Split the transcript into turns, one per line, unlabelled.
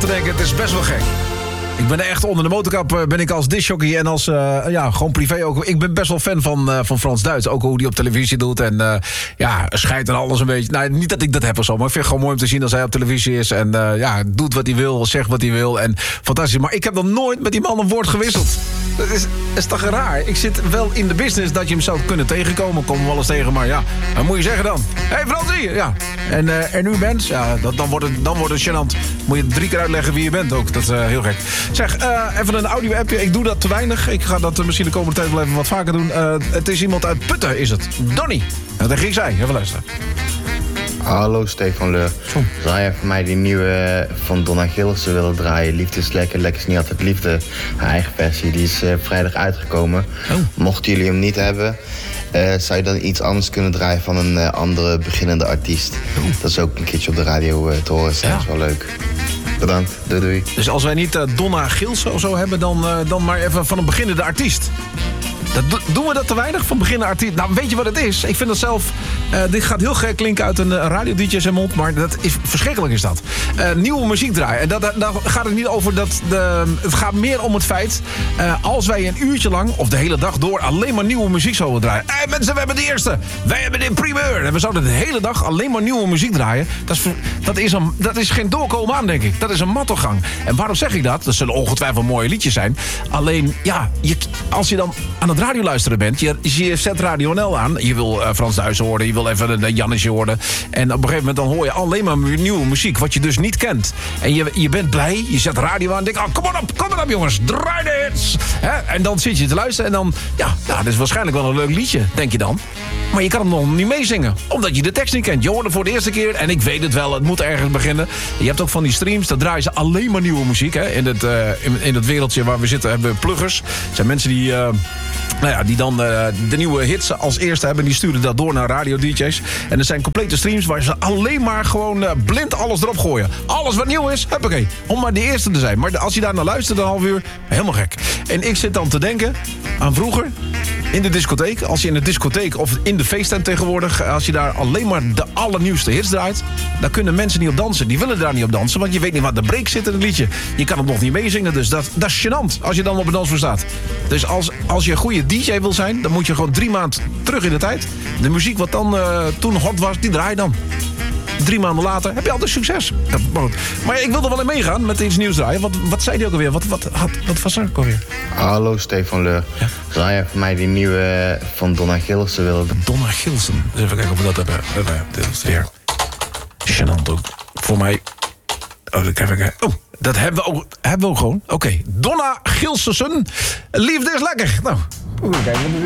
denken, het is best wel gek. Ik ben echt onder de motorkap, ben ik als discjockey en als, gewoon privé ook. Ik ben best wel fan van Frans Duits. Ook hoe hij op televisie doet en scheidt en alles een beetje. Nou, niet dat ik dat heb of zo, maar ik vind het gewoon mooi om te zien als hij op televisie is. En doet wat hij wil, zegt wat hij wil. En fantastisch. Maar ik heb nog nooit met die man een woord gewisseld. Dat is toch raar? Ik zit wel in de business dat je hem zou kunnen tegenkomen. Kom hem wel eens tegen, maar ja, wat moet je zeggen dan? Hé, Fransie! Ja. En u bent? Ja, dan wordt het gênant. Moet je 3 keer uitleggen wie je bent ook. Dat is heel gek. Zeg, even een audio-appje. Ik doe dat te weinig. Ik ga dat misschien de komende tijd wel even wat vaker doen. Het is iemand uit Putten, is het. Donnie. Dat ging zij. Even luisteren.
Hallo Stefan Leur. Zou jij voor mij die nieuwe van Donna Gilsen willen draaien? Liefde is lekker, lekker is niet altijd liefde. Haar eigen versie, die is vrijdag uitgekomen. Mochten jullie hem niet hebben, zou je dan iets anders kunnen draaien van een andere beginnende artiest? Dat is ook een keertje op de radio te horen. Dat is wel leuk. Bedankt, doei.
Dus als wij niet Donna Gilsen of zo hebben, dan maar even van een beginnende artiest. Doen we dat te weinig van beginnende artiest? Nou, weet je wat het is? Ik vind dat zelf... dit gaat heel gek klinken uit een radio-dj zijn mond, maar dat is verschrikkelijk is dat. Nieuwe muziek draaien. En daar gaat het niet over dat... het gaat meer om het feit... als wij een uurtje lang, of de hele dag door... alleen maar nieuwe muziek zouden draaien. Mensen, we hebben de eerste. Wij hebben de primeur. En we zouden de hele dag alleen maar nieuwe muziek draaien. Dat is geen doorkomen aan, denk ik. Dat is een mattogang. En waarom zeg ik dat? Dat zullen ongetwijfeld mooie liedjes zijn. Alleen, ja, als je dan aan het radio luisteren bent... je zet Radio NL aan. Je wil Frans Duits horen. Je wil even een Jannetje horen. En op een gegeven moment dan hoor je alleen maar nieuwe muziek... wat je dus niet kent. En je bent blij. Je zet radio aan en denkt... kom maar op jongens. Draai de hits. En dan zit je te luisteren. En dan... Ja, dat is waarschijnlijk wel een leuk liedje. Denk je dan. Maar je kan hem nog niet meezingen. Omdat je de tekst niet kent. Je hoort het voor de eerste keer. En ik weet het wel. Het moet ergens beginnen. Je hebt ook van die streams. Daar draaien ze alleen maar nieuwe muziek. Hè. In het wereldje waar we zitten hebben we pluggers. Het zijn mensen die... die dan de nieuwe hits als eerste hebben... die sturen dat door naar radio-dj's. En er zijn complete streams waar ze alleen maar gewoon blind alles erop gooien. Alles wat nieuw is, huppakee. Om maar de eerste te zijn. Maar als je daar naar luistert, een half uur, helemaal gek. En ik zit dan te denken aan vroeger... in de discotheek. Als je in de discotheek of in de feesttent tegenwoordig... als je daar alleen maar de allernieuwste hits draait... dan kunnen mensen niet op dansen. Die willen daar niet op dansen, want je weet niet wat de break zit in het liedje. Je kan het nog niet meezingen, dus dat is gênant... als je dan op een dansvloer staat. Dus als je een goede DJ wil zijn... dan moet je gewoon 3 maanden terug in de tijd. De muziek wat dan toen hot was, die draai je dan. 3 maanden later heb je altijd succes. Maar ik wil er wel in meegaan met iets nieuws draaien. Wat zei die ook alweer? Wat was er ook alweer?
Hallo Stefan Leur. Ja? Zou jij voor mij die nieuwe van Donna Gilsen willen?
Donna Gilsen. Even kijken of we dat hebben. Dit is weer gênant ook. Voor mij... dat hebben we ook gewoon. Oké. Donna Gilsen. Liefde is lekker. Nou, kijken.